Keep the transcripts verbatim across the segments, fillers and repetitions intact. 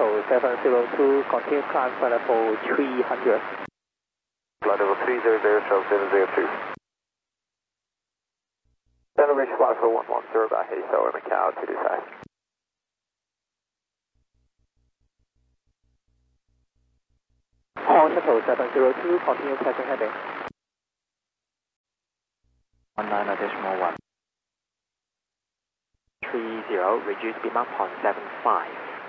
Shuttle seven zero two, continue climb flight level three hundred. Flight level three hundred, Shuttle seven zero two. Elevation flight level one one zero by Hazel, Macau two two five. Hall Shuttle seven zero two, continue passing heading. one nine decimal one. three zero, reduce beam up on seven five.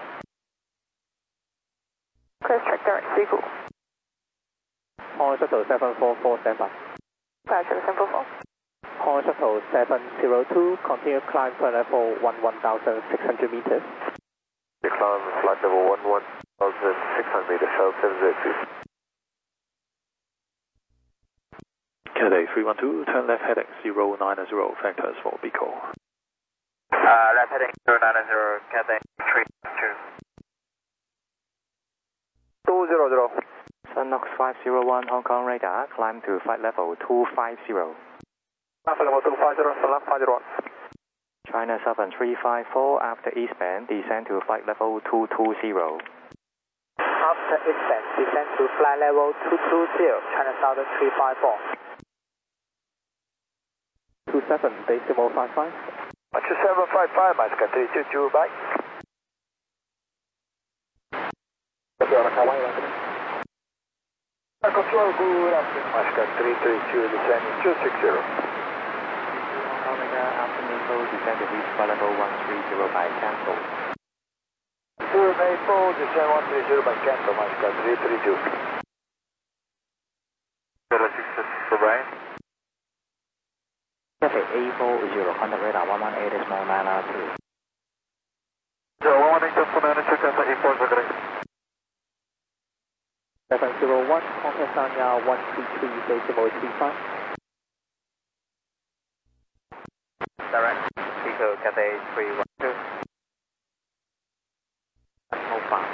Clear track direct Seagull. Hall Shuttle seven four four, stand by. Flight Shuttle seven four four. Hall Shuttle seven zero two, continue climb flight level one one thousand six hundred meters. Climb flight level one one thousand six hundred meters, Shuttle seven zero two. Cathay three one two, turn left heading zero nine zero, factors for Bico. Uh, left heading zero nine zero, Cathay three two. two zero zero. Sunnox five zero one, Hong Kong radar, climb to flight level two five zero. Flight level two five zero, Sunlock five zero one. China seven three five four, after eastbound, descend to flight level two two zero. After eastbound, descend to flight level two two zero, China Southern three five four. two seven, decimal five five. two seven five five, Moscow three two two, bye. Control, good afternoon, Moscow three three two, descending two six zero. Omega, after Nico, descend to reach flight level one three zero by cancel. two Maple, descend one three zero by cancel, Moscow three three two. zero six six, Brian. Cathay A four zero, contact radar one one eight decimal nine two. zero one one eight decimal nine two, Cathay A four zero. seven zero one, contact Sanya one three three decimal three five. Direct, Pico, Cathay three one two. decimal five.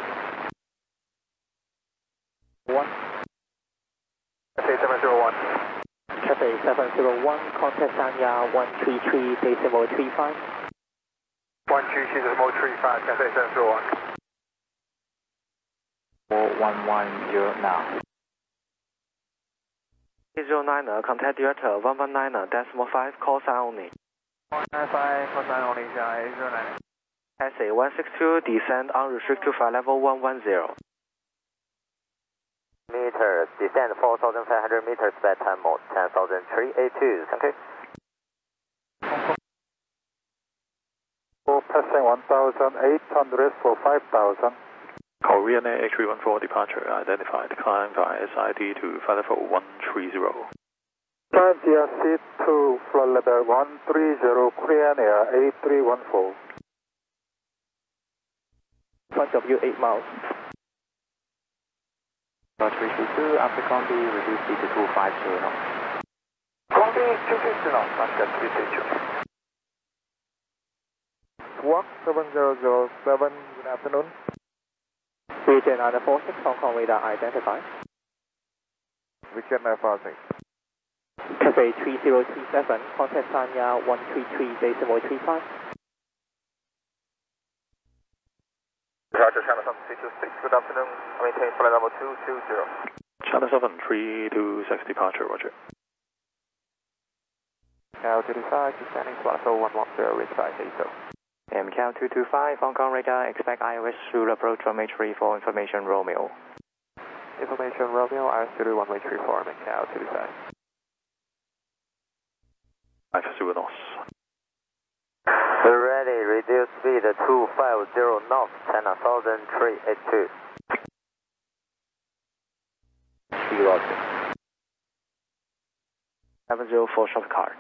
one. Cathay seven zero one. Cathay seven zero one, contact Sanya one three three decimal three five. one three three decimal three five, Cathay seven zero one. four one one zero now. zero nine, contact Delta one one nine decimal five, call sign only. one nine five, call sign only, zero nine. Cathay one six two, descend unrestricted flight level one one zero. Meters, descend four thousand five hundred meters, bedtime mode ten thousand three eighty-two, thank you. Passing one thousand eight hundred for five thousand. Korean Air H three one four departure identified, climb via S I D to flight level one three zero. Climb via C to flight level one three zero, Korean Air eight three one four. Front of you eight miles. three two two, after combi, reduce speed to two five zero knots. Combi two fifty knots, Moscow three three two. Squawk seven zero zero seven, good afternoon. Region nine four six, Hong Kong radar identified. Region nine four six. Cathay three zero two seven, contact Sanya one three three decimal three five. Roger, China seven three two six, good afternoon. Maintain flight level two two zero. China seven three two six departure, roger. Cal two two five, descending flight level one one zero, reach by Hazel. M Cal two two five, Hong Kong radar, expect I O S through approach runway three four, information Romeo. Information Romeo, I O S through runway three four, M Cal two two five. five zero knots. Ready, reduce speed two five zero knots, China Southern three eighty-two. Zero seven zero four, short car.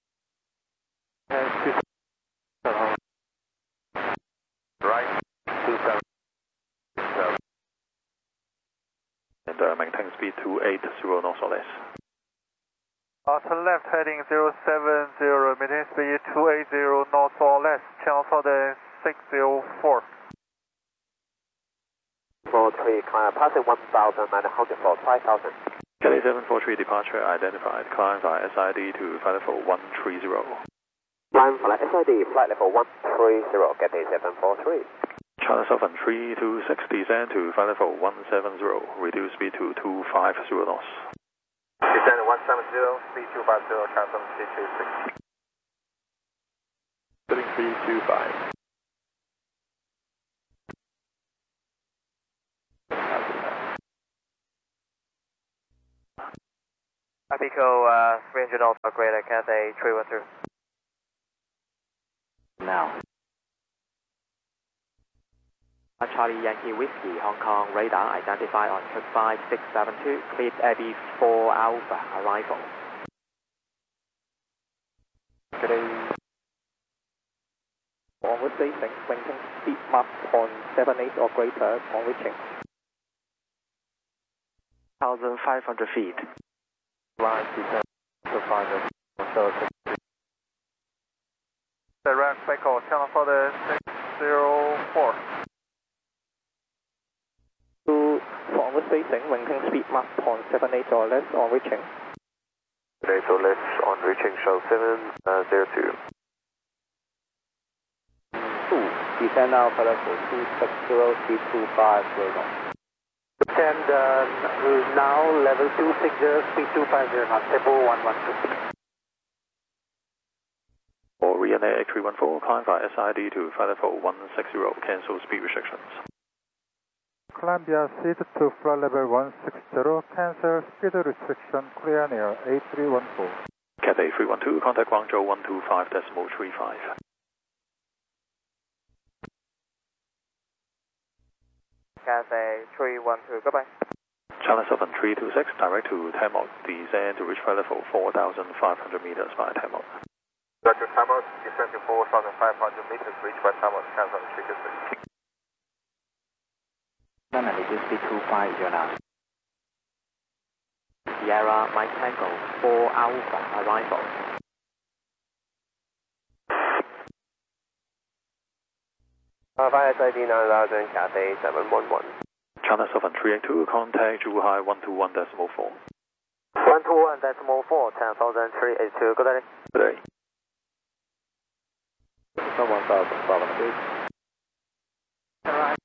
Right, two seven seven. And uh, maintain speed to eight zero knots or less. Uh, to left heading zero seven zero, maintain speed two eight zero knots or less, channel Southern six zero four. four three, climb, passing one thousand nine hundred for five thousand. Cathay seven four three departure identified, climb via S I D to flight level one three zero. Climb flight S I D, flight level one three zero, Cathay seven four three. China seven three two six, descend to flight level one seven zero, reduce speed to two five zero knots. Descend one seven zero, speed two five zero, China seven three two six. Setting three two five. Apico uh, three hundred Alpha Greater Cathay three one two. Now. Charlie Yankee Whiskey, Hong Kong, radar identified on trip five six seven two, cleared Eddie four Alpha, arrival. Good day. Onward station, maintain speed Mach zero point seven eight or greater on reaching. one thousand five hundred feet. Line descent to five zero six. The ramp cycle, channel for the six zero four. To forward facing, maintain speed Mach zero point seven eight or less on reaching. Today, so left on reaching show seven zero two. two, descend now for level two six zero, speed two five zero. Descend uh, now level two six zero, speed two five zero knots, tempo one one two. For Ryanair A three one four, climb via S I D to flight level one six zero, cancel speed restrictions. Columbia seat to flight level one six zero, cancel speed restriction, clear near A three one four. Cathay three one two, contact Guangzhou one two five decimal three five. Cathay three one two, goodbye. China seven three two six, direct to Tamok, descend to reach flight level four thousand five hundred meters by Tamok. Roger, Tamok, descend to four thousand five hundred meters, reach by Tamok, China seven three two six. None reduce speed two five zero knots. Sierra Mike Tango four Alpha, arrival. Via S I D nine thousand, Cathay seven one one. China seven three eight two, contact Zhuhai one two one decimal four. one two one decimal four, ten thousand three eight two, good day. Good day. one thousand five hundred. Alright.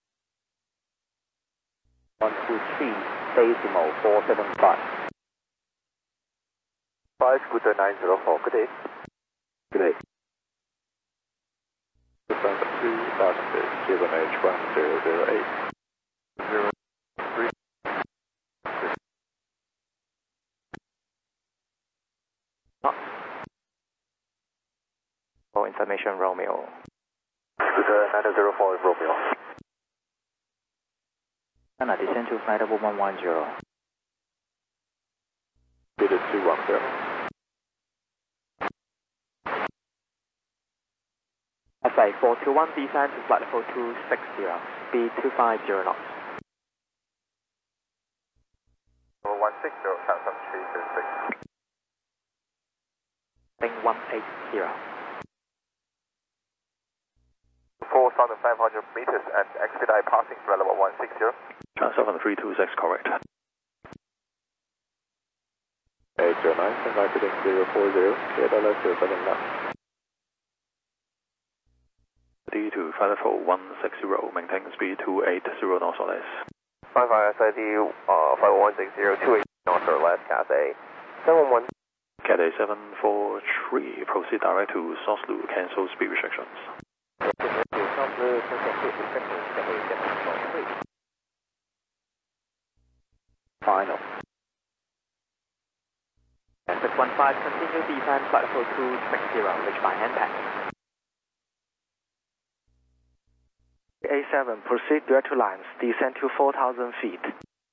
one two three, decimal four seven five. five Scooter nine zero four, good day. Good day. Descend three thousand feet, Cuban H one zero zero eight. Zero three. For information, Romeo. Scooter nine zero four is Romeo. And I descend to flight level one one zero. Speed two one zero. S A four two one, descend to flight level two six zero, speed two five zero knots. one six zero, China seven three two six. Thing one eight zero. four thousand five hundred meters and expedite passing flight level one six zero. China seven three two six, correct. eight zero nine, standby heading zero four zero, clear L S zero seven left. D to flight level one six zero, maintain speed two eight zero knots or less. Five five S I D uh, five one six zero two eight knots or less, Cathay seven one. Cathay seven four three, proceed direct to Soslu, cancel speed restrictions. Final. six one five, continue descent flight level two six zero, reach by handpack. A seven, proceed direct to lines, descend to four thousand feet.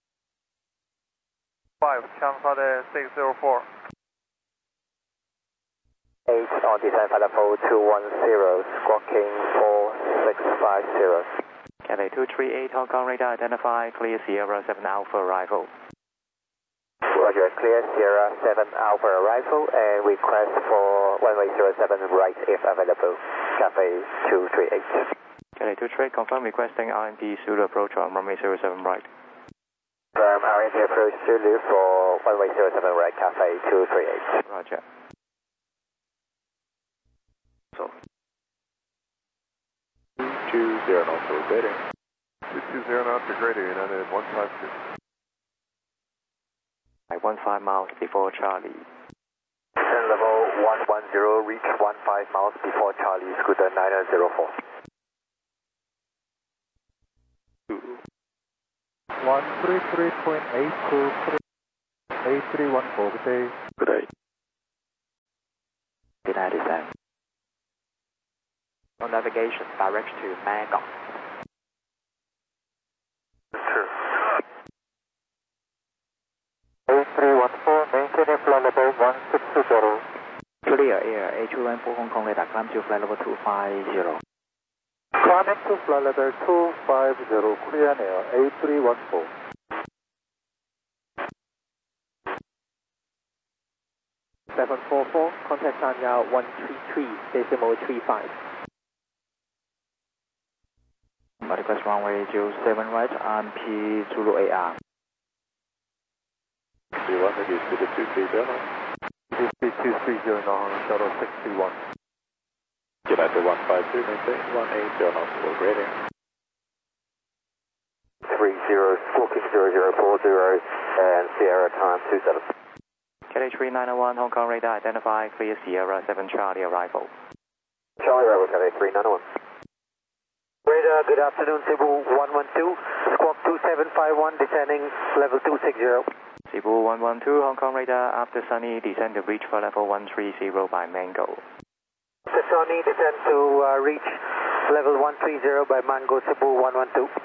five, channel for the six zero four. eight on descent flight level two one zero, squawking four six five zero. Cathay two three eight, Hong Kong radar identify, clear Sierra seven Alpha arrival. Roger, clear Sierra seven Alpha arrival and request for runway zero seven right if available. Cathay two three eight. Cathay two three eight, confirm requesting R M P Zulu approach on runway zero seven right. Confirm R M P approach Zulu for runway zero seven right, Cathay two three eight. Roger. So. two zero knots for grading. two two zero knots for grading, United one five two. At one five miles before Charlie. Descent level one one zero, reach one five miles before Charlie, Scooter nine zero four. one three three point eight two three, eight three one four, good day. Good day. Good night, descent. On navigation, direct to Bangkok. Sure. eight three one four, maintain flight level one six two zero. Clear air, A two one four Hong Kong radar, climb to flight level two five zero. Climbing to flight level two five zero, clear air, eight three one four. seven four four, contact Sanya one three three, decimal three five. Request runway zero seven right, R M P Zulu A R. three one, reduce to the two three zero. Speed two three zero now, shuttle six three one. United one five two, maintain one eight zero knots for grading. three zero, Squawking zero zero four zero, and Sierra time two seven. K H three nine one Hong Kong radar, identify clear Sierra seven Charlie arrival. Charlie Rebel, K H three nine one. Radar, good afternoon, Cebu one one two, squawk two seven five one, descending level two six zero. Cebu one one two Hong Kong radar, after sunny, descend to reach for level one three zero by Mango. The Sunny, descend to uh, reach level one three zero by Mango, Cebu one one two.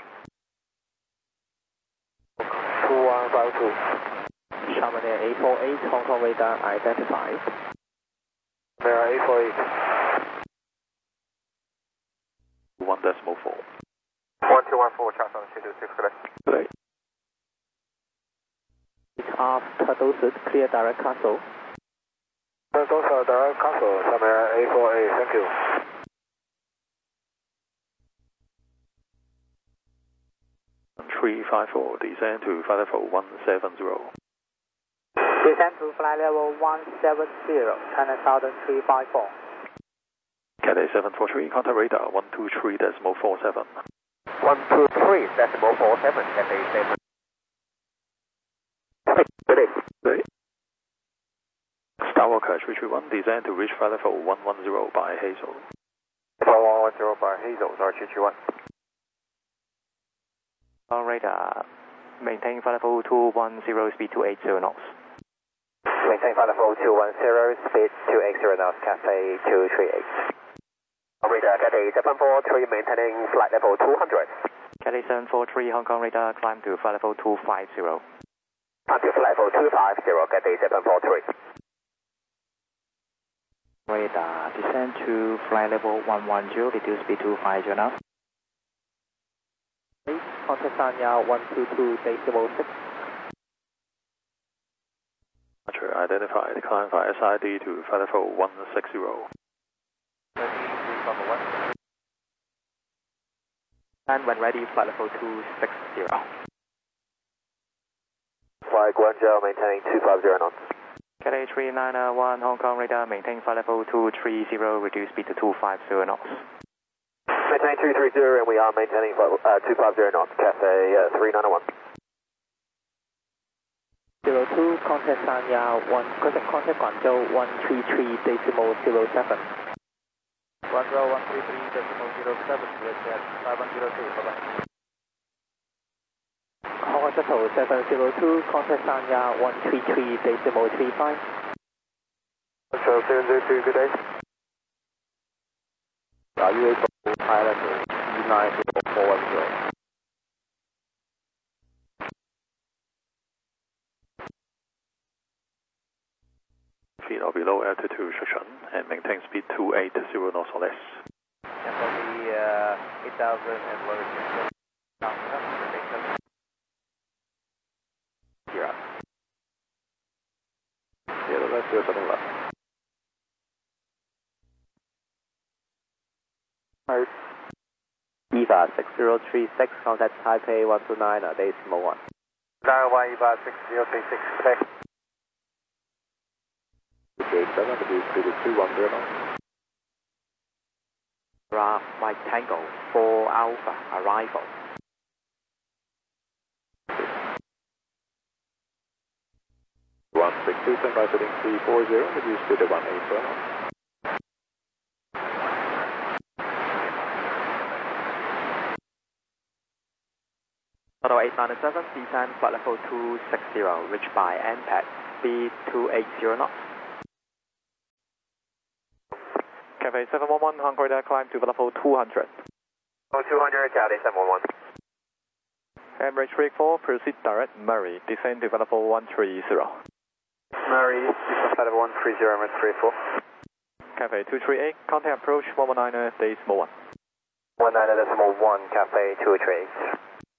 two one five two. Chamonix eight four eight Hong Kong radar, identified. Mirror eight four eight. one decimal four. one two one four, Charles two two six, good day. Good day. Off Turtle Suit, clear direct castle. Turtle Suit, direct castle, Mirror eight four eight, thank you. three five four, descend to flight level one seven zero. Descend to flight level one seven zero, China Southern three five four. Cathay seven four three, contact radar one two three decimal four seven. one two three decimal four seven, Cathay seven. Good day. Good day. Skywalker three three one, descend to reach flight level one one zero by Hazel. one one zero by Hazel, sorry, three three one. On radar, maintain flight level two one zero, speed two eight zero knots. Maintain flight level two one zero, speed two eight zero knots, Cathay two three eight. Radar, Cathay seven four three, maintaining flight level two hundred. Cathay seven four three Hong Kong radar, climb to flight level two five zero. Climb to flight level two five zero, Cathay seven four three. Radar, descend to flight level one one zero, reduce speed two five zero knots. Contact Sanya one two two, decimal six. Archer identified, climb via S I D to flight level one six zero. And when ready, flight level two six zero. Flight Guangzhou, maintaining two five zero knots. Cathay three nine one Hong Kong radar, maintain flight level two three zero, reduce speed to two five zero knots. Maintain two three zero, and we are maintaining uh, two five zero knots, Cathay uh, three nine one. zero two, contact Sanya one, contact, contact Guangzhou one three three decimal zero seven. Guangzhou one three three decimal zero seven, five one zero two, bye bye. Hong Kong Shuttle seven zero two, contact Sanya one three three decimal three five. So seven zero two, good day. Are you able to pilot E nine zero four one zero? Feet or below altitude restriction and maintain speed two eight zero knots or less. And for the uh, eight thousand and eleven. Yeah. Yeah, let's do something left. EVA six zero three six, contact Taipei one two nine, decimal one. nine one EVA six zero three six, okay. Gate seven, reduce to the two one zero knots. Mike Tango, four Alpha, arrival. one six two, stand by heading three four zero, reduce to the one eight zero. Auto eight nine seven, descend flight level two sixty, reach by N P A D, speed two eighty knots. Cafe seven one one, Hong Kong Radar, climb to level two hundred. Oh, two hundred, Cathay seven one one. Emirates three four, proceed direct, Murray, descend to level one three zero. Murray, descend flight level one three zero, Emirates three four. Cafe two three eight, contact approach one one nine decimal one. one nine decimal one, Cafe two three eight.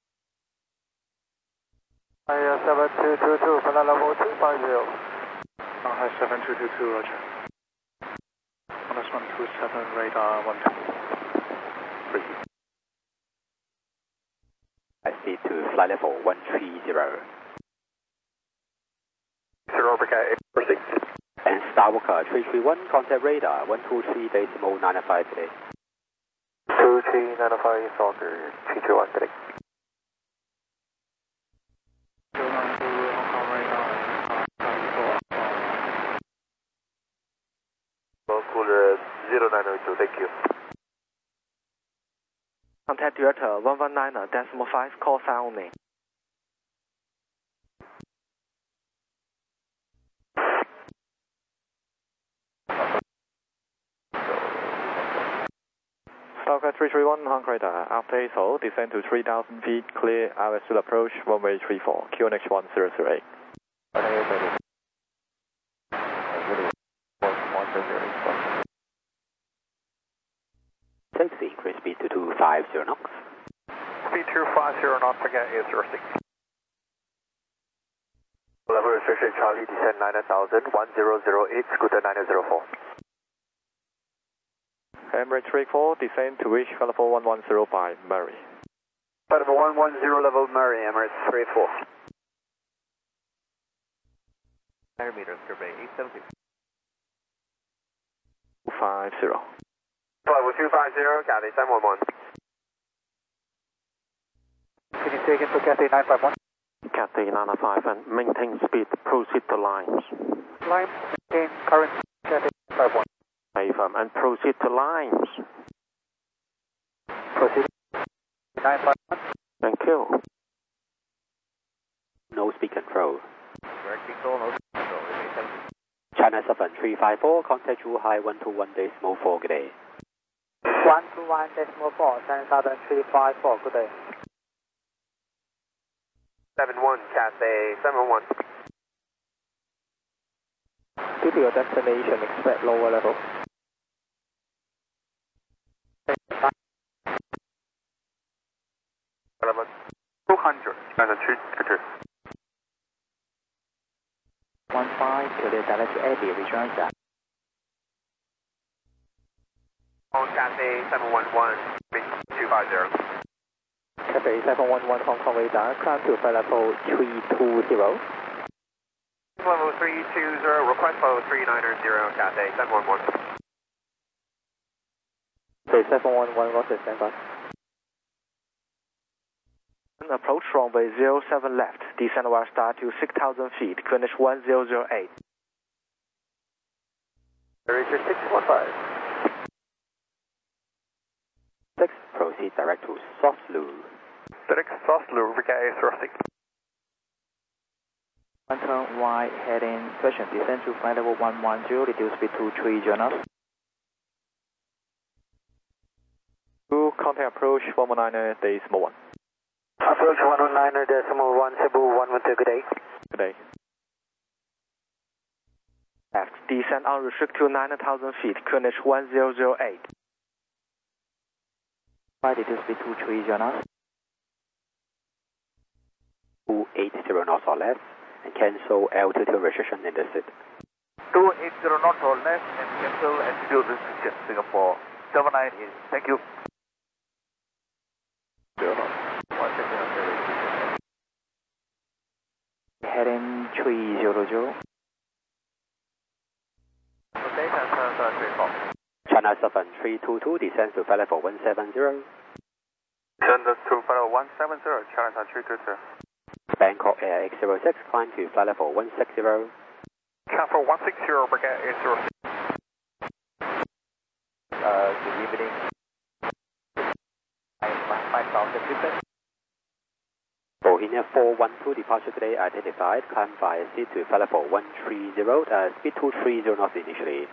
Hi, seven two two two, flight level two five zero. Hi, seven two two two, roger. one S one two seven, radar one two three. Speed to flight level one three zero. Zero, Brigade eight six. And Starwalker three three one, contact radar one two three decimal nine five today. two three nine five, Soccer, three two one today. Cooler zero nine zero two, thank you. Contact Delta one one nine decimal five, call sounding. Stalker three three one, Hong Kong Radar, after A S O, descend to three thousand feet, clear I S to approach, runway three four, Q N H one zero zero eight. Taxi, increase speed to two five zero knots. Speed two five zero knots, again, eight zero six. Level restriction, Charlie, descend nine thousand, one zero zero eight, scooter nine zero four. Emirates three four, descend to reach level one one zero by Murray. Level one one zero, level Murray, Emirates three four. Parameters, survey eight seven six. two five zero. Level two five zero, Cathay seven one one. Can you take into Cathay nine five one? Cathay nine five and maintain speed, proceed to lines. Line, maintain current, Cathay nine five one. Affirm and proceed to lines. Proceed. nine five one. Thank you. No speed control. Direct control, no control, China seven three five four, contact Zhuhai one two one decimal four, good day. one two one decimal four, China Southern three five four, good day. seven one, Cathay seven one. Due to your destination, expect lower level. two hundred, China two two two. one five, clear direct to Eddie, return that. On Cathay seven one one, two five zero. Cathay seven one one, Hong Kong Radar, climb to flight level three two zero. Level three two zero, request level three nine zero, Cathay seven one one. Cathay seven one one, Roger, stand by. Approach runway zero seven left, descend while start to six thousand feet, Q N H one zero zero eight. Richard six one five. six, proceed direct to Soslu. Direct Soslu, Brigade eight zero six. One turn wide, heading, question, descend to flight level one one zero, reduce speed to three zero knots. Two, contact approach one one nine decimal one. Approach one one nine decimal one, Cebu one one two, good day. Good day. Left, descend unrestricted to nine thousand feet, Q N H one zero zero eight. Flight reduce speed to three zero knots. two eighty knots or less, and cancel altitude restriction in the seat. two eighty knots or less and cancel altitude restriction, Singapore seven nine eight. Thank you. Heading three zero zero. Okay, China seven three four. China seven three two two, descends to flight level one seven zero. Descend to flight level one seven zero, Challenger three two two. Bangkok Air X zero six, climb to flight level one six zero. Capital one six zero, Brigade eight zero six. Uh, good evening. five thousand distance. Bohemia four one two, departure today identified, climb via seat to flight level one three zero, uh, speed two three zero knots initially.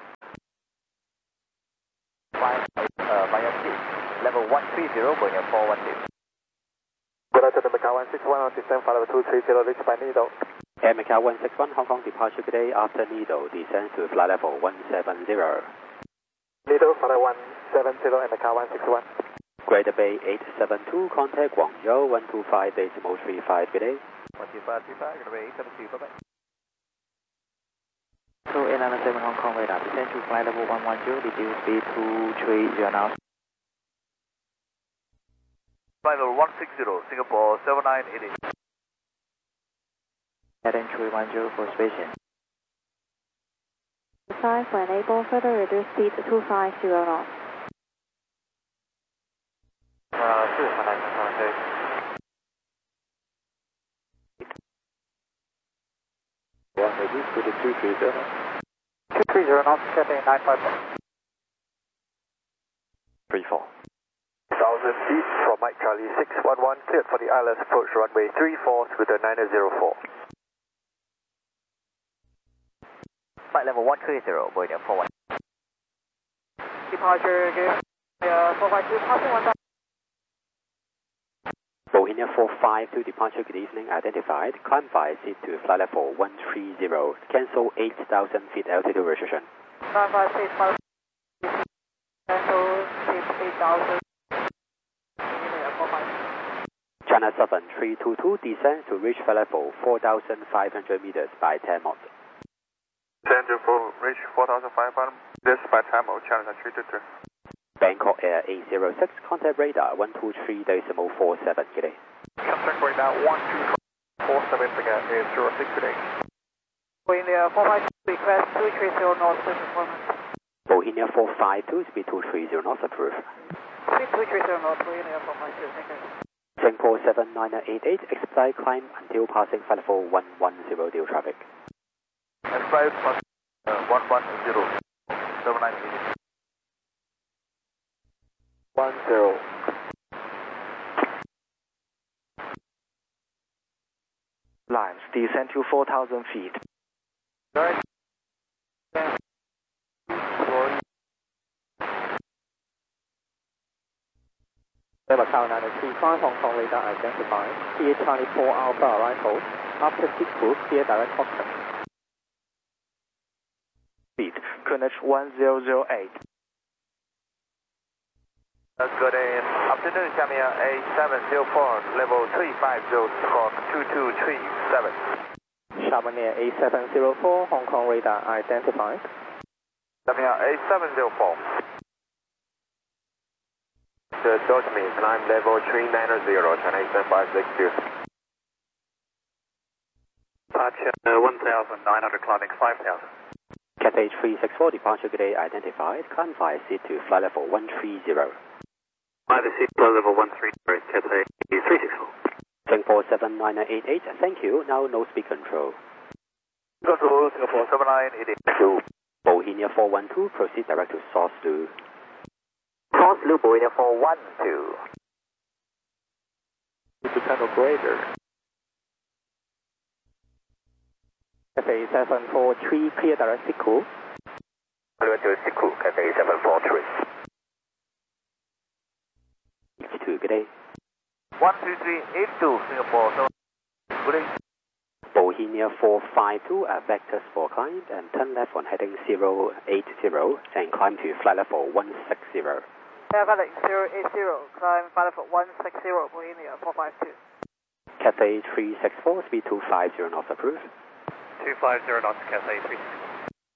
Five, uh, via seat, level one three zero, Bohemia four one two. Good afternoon, Macau one six one, on descent flight level two three zero, reached by Nido. Air Macau one six one, Hong Kong departure today after Nido, descends to flight level one seven zero. Nido, flight level one seven zero, and Macau one six one. Greater Bay eight seven two, contact Guangzhou one two five decimal three five, good day. one two five three five, Greater Bay eight seven two, bye bye. So eight nine seven Hong Kong radar, descend to flight level one one zero, reduce speed two three zero knots. Flight level one six zero, Singapore seven nine eight eight. Heading three one zero for station. Five, when able, further reduce speed to two five zero knots. Uh, two, one nine one two. One, reduce to the two three zero. two three zero knots, Cathay nine five four. three four. Thousand feet from Mike Charlie six one one, cleared for the I L S approach runway three four, scooter nine zero four. Flight level one three zero, Boeing four one. Departure, give, uh, four five two, passing one thousand. Bohemia four five two, departure good evening identified, climb via seat to flight level one three zero, cancel eight thousand feet altitude restriction. nine five six, cancel eight thousand. China seven three two two, descends to reach flight level four thousand five hundred meters by ten knots. Descend to full, reach four thousand five hundred meters by ten knots, Challenger three two two. Bangkok Air eight zero six, contact radar one two three decimal four seven, good day. Contact radar one two four seven, Brigade eight zero six, good day. Bohemia four five two, request two three zero knots, performance. Bohemia four five two, speed two three zero knots approved. Speed two three zero knots, Bohemia four five two, thank you. Singapore seven nine eight eight, expedite climb until passing flight level one one zero, deal traffic. And flight plus uh, one one zero, seven nine eight eight. one zero. Lines, descend to four thousand feet. Right. Macau nine three five, Hong Kong radar identified. Clear Charlie four Alpha arrival. After six group, clear direct cockpit. Speed, Greenwich one zero zero eight. Good afternoon, Jamia A seven zero four, level three five zero, squawk two two three seven. Chamonix A seven zero four, Hong Kong radar identified. Jamia A seven zero four. The Dodgeme, climb level three nine zero, China Eastern five six two. Departure uh, one thousand nine hundred, climbing five thousand. Cathay three six four, departure today identified, climb via seat to flight level one three zero. By the seat, flight level one three zero, Cathay three six four. Singapore seven nine eight eight, thank you, now no speed control. Control, Singapore seven nine eight eight. Bohemia four one two, proceed direct to Source Lu. Source Lu, Bohemia four one two. To Tunnel Greater. Cathay seven four three, clear direct Siku. Clear to Siku, Cathay seven four three. two, good day. one two three eight two, Singapore seven. Good day. Bohemia four five two, uh, vector sport climb and turn left on heading zero eight zero and climb to flight level one six zero. Yeah, Valley zero eight zero, climb flight level one six zero, Bohemia four five two. Cathay three six four, speed two five zero knots approved. two five zero knots, Cathay three six four.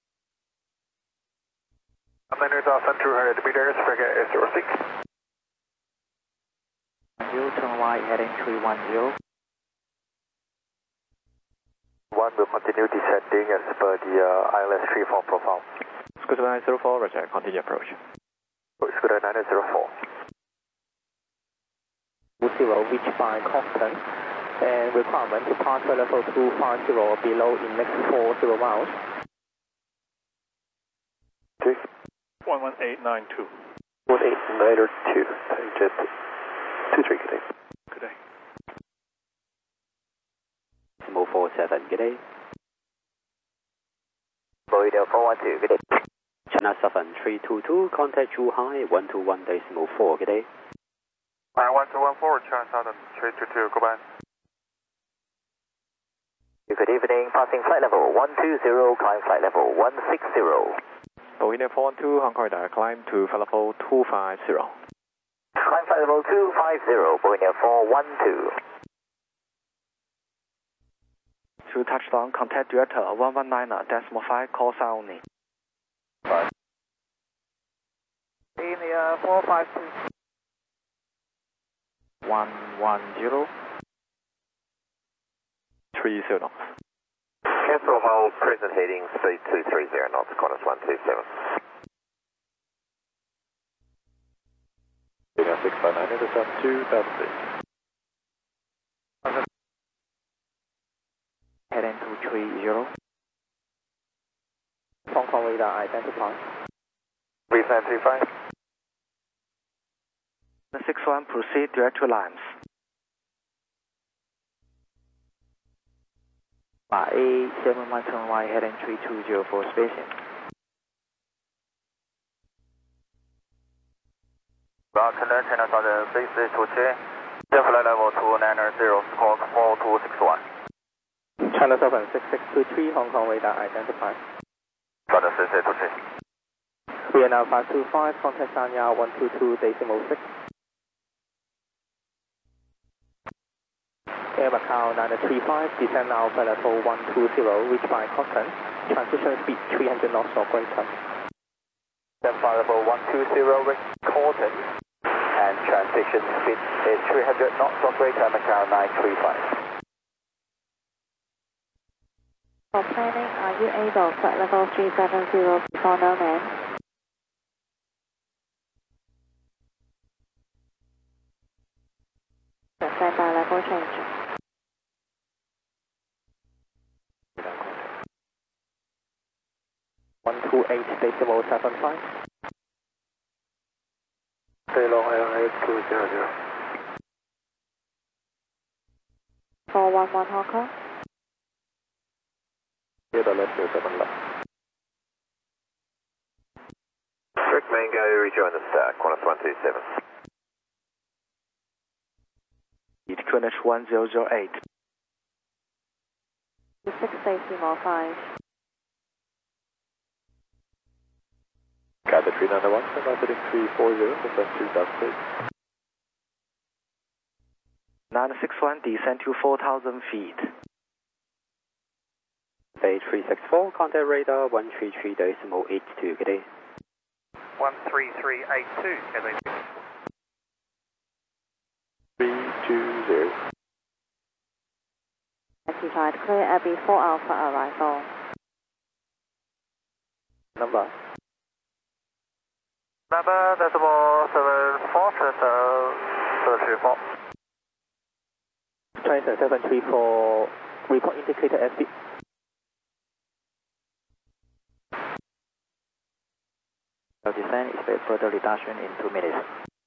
Commander Dawson, two hundred meters, Brigade eight zero six. Zero, turn right, heading three one zero. One will continue descending as per the uh, I L S three four profile. Scooter nine zero four, roger, continue approach. Scooter nine zero four. Zero, reach by Compton, and requirement to pass level two five zero below in next four zero miles. Two. one one eight nine two. one eight nine two, jet two three, good day. Good day. Decimal four seven, good day. Boeing four one two, good day. China seven three two two, contact Zhuhai one two one decimal four, good day. Alright, one two one four, China seven three two two, go back. Good evening, passing flight level one two zero, climb flight level one six zero. Boeing four one two, Hong Kong radar, climb to flight level two five zero. Climb flight level two five zero, Boeing four one two. To touchdown, contact director one one nine decimal five, call sign only. India four five two. one one zero. three zero knots. Cancel hold, present heading, speed two three zero knots, Qantas one two seven. India six five nine, intercept two thousand feet. Heading two three zero. Hong Kong radar identified. Breeze nine three five. The six one, proceed direct to Limes. A seven one seven Y, heading three two zero for spacing. Roger, China seven six two three. Flight level two nine zero, squawk four two six one. China seven six six two three, Hong Kong radar identified. Roger, six six two three. We are now five two five, contact Sanya one two two decimal six. Air Macau nine three five, descend now flight level one two zero, reach by Compton, transition speed three hundred knots or greater. Then flight level one two zero, reach Compton, and transition speed is three hundred knots or greater, Macau nine three five. For planning, are you able flight level three seven zero before no man? Standby level change. one two eight decimal seven five. Stay long, I S two zero zero. four one one Hong Kong. Here the left zero seven left. Strict Mango, rejoin the stack, Qantas one two seven. Q N H one zero zero eight. six decimal five. Gather three nine one, stand by heading three four zero, descend two thousand feet. nine six one, descend to four thousand feet. Bay three six four, contact radar one three three decimal eight two, good day. one three three eight two, K B. three two zero. Identified, clear Abbey four Alpha arrival. Number. Number decimal seven four, seven three four. China seven three four, report indicator S P. Your descent, expect further reduction in two minutes.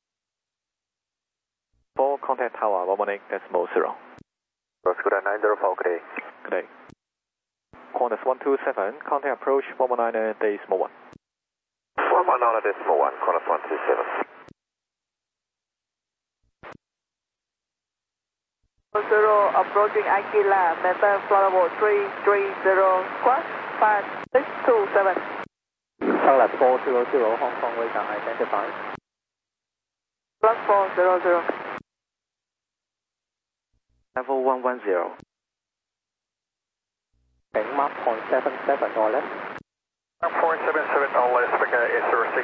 four, contact tower one one eight decimal zero. Scooter nine zero four, good day. Good day. Qantas one two seven, contact approach one one nine decimal one. one one nine decimal one, Qantas one two seven. Zero approaching Aquila, maintain flight level three three zero, squawk five six two seven. Flight four zero zero, Hong Kong radar identified. Plus four zero zero. Level one one zero. Heading mark point seven seven or less. point seven seven or less, Becca eight zero six.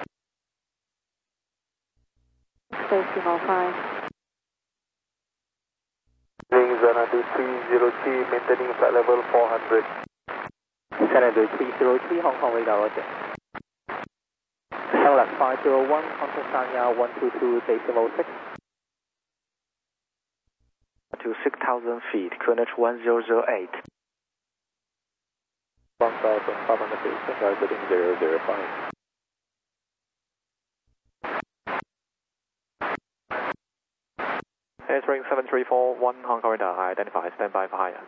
Decimal five. Xanadu three zero three, maintaining flight level four hundred. Xanadu three zero three, Hong Kong radar, roger. turn left five zero one, contact Sanya one two two decimal six. To six thousand feet, Q N H one zero zero eight. one thousand five hundred feet, standby setting zero zero five. Answering seven three four one, Hong Kong radar, identify, standby for higher.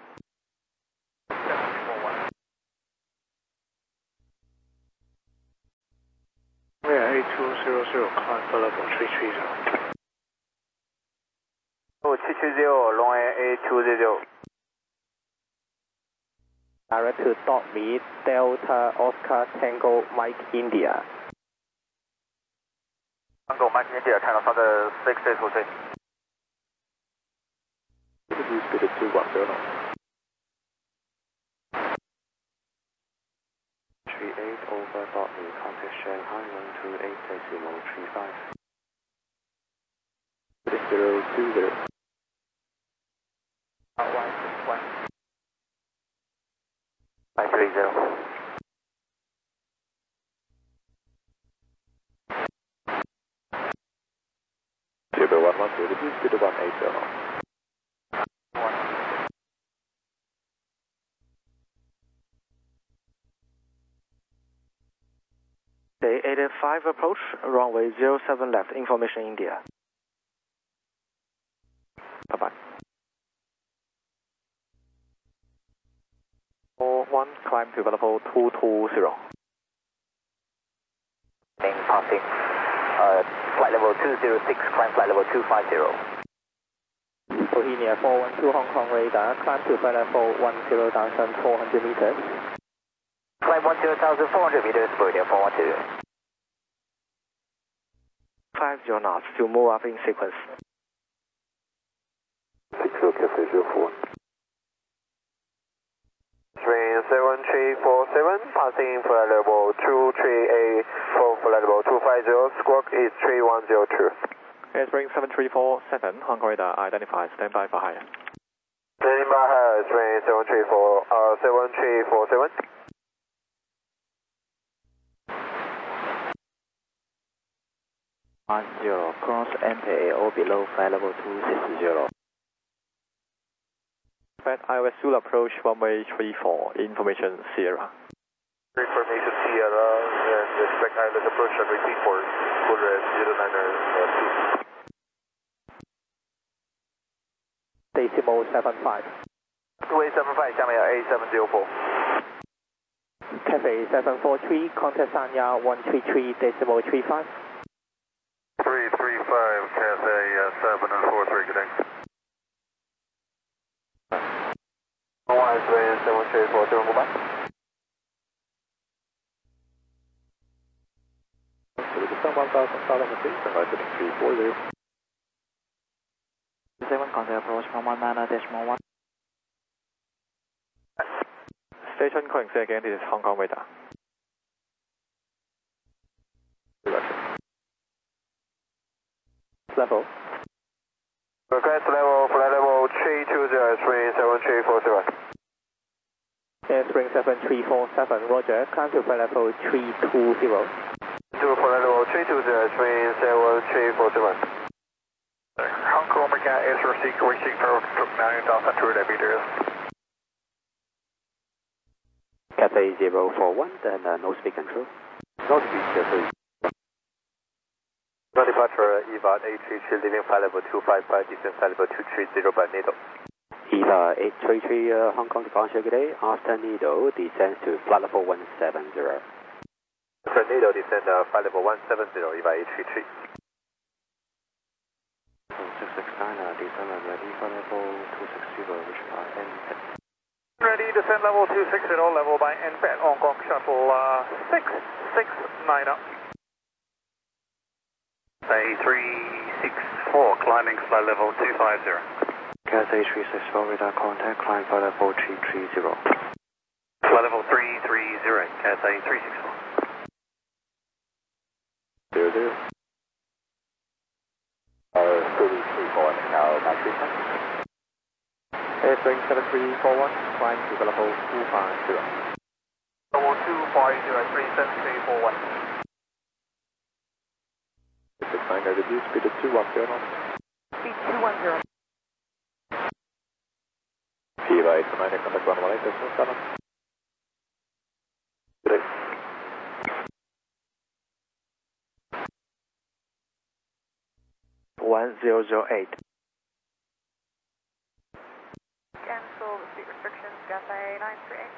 Rear A two zero zero, climb for level three three zero. Oh, two two zero, long air A two zero. Direct to dot me, Delta Oscar Tango Mike India. Tango Mike India, channel south six eight two three. Reduce speed to two one zero knots. three eight over dot me, contact Shanghai one two eight decimal three five. Setting zero two zero. one six one. five three zero. Zero one one two, reduce speed to one eight zero knots. Day eighty-five approach, runway zero seven left, information India. Bye-bye. four one, climb to level two two zero. Passing, uh, flight level two zero six, climb flight level two five zero. Bohemia four one two Hong Kong radar, climb to flight level one zero thousand four hundred meters. Climb one zero thousand four hundred meters, Bohemia four one two. five zero knots to move up in sequence. six zero Cafe zero four one. Train seven three four seven, passing flight level two three eight for flight level two five zero, squawk is three one zero two. Answering seven three four seven, Hong Kong radar, identify, standby for higher. Standing by higher, train seven three four, uh, seven three four seven. one zero, cross M P A O below flight level two six zero. Flight I O S Zulu approach runway three four, information Sierra. Information Sierra, and expect I O S approach runway three four, quarter at zero niner two. Decimal seven five. two eight seven five, 下面有 A seven zero four. Cafe seven four three, contact Sanya one three three decimal three five. three three five, Cathay uh, seven and four three, good day. one train seven three four seven, goodbye. one thousand five hundred feet, standby setting three four zero. seven contact approach from one niner decimal one. Station calling say again, this is Hong Kong radar. Level. Request level, flight level three two zero, train seven three four seven. Answering seven three four seven, roger, climb to flight level three two zero. To flight level three two zero, train seven three four seven. Hong Kong Omega is received reaching for nine thousand two hundred meters. Cathay zero four one, then uh, no speed control. No speed, Cafe. No departure, E V A eight three three, leaving flight level two five five, descent flight level two three zero by Needle. E V A eight three three uh, Hong Kong departure, good day. After Needle, descends to flight level one seven zero. After Needle, descend uh, flight level one seven zero, E V A eight three three. six six nine, uh, descend and ready for level two six zero, which are N P E T. Ready, descend level two six zero, level by N P E T, Hong Kong shuttle uh, six six nine up. A three six four, climbing flight level two five zero. Cathay three six four, radar contact, climb flight level three three zero. Flight level three three zero, Cathay three six four. Zero zero. Uh, thirty-three point now, nine three five. Answering seven three four one, climb to level two five zero. Level two five zero, three seven three four one. six nine with you, speed at two one zero knots. Speed two one zero. P Y eight nine, contact one one eight, decimal seven. Great. one zero zero eight. Cancel the speed restrictions, Cathay nine three eight.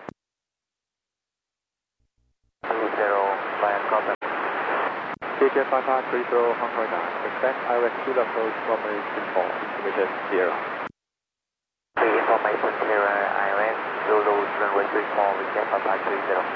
two zero, five contact. C J five five three zero, Hong Kong radar. Expect I R S two approach from for information zero. The information zero, I R S, Zulu, runway three four, reset five five three zero.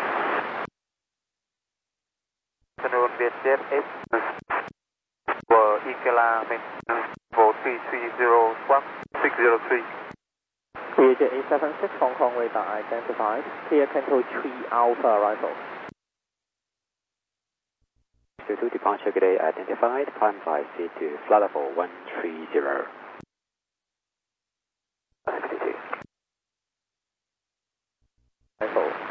Afternoon, Vietjet X, for Ikela, for three three zero one six zero three. P J eight seven six, Hong Kong radar identified. Clear Control three Alpha arrival. two two departure today identified, climb by C to flight level one three zero. fifty-two. Arrival.